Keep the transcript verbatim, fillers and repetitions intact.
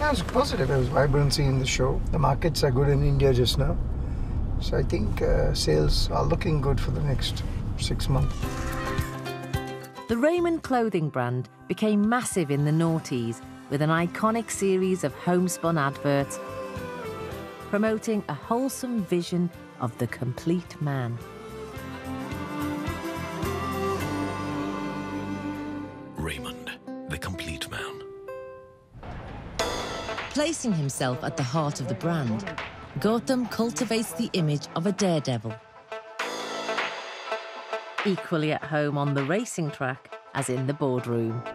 Yeah, it's positive. There's vibrancy in the show. The markets are good in India just now. So I think uh, sales are looking good for the next six months. The Raymond clothing brand became massive in the noughties with an iconic series of homespun adverts promoting a wholesome vision of the complete man. Raymond, the complete man. Placing himself at the heart of the brand, Gautam cultivates the image of a daredevil. Equally at home on the racing track as in the boardroom.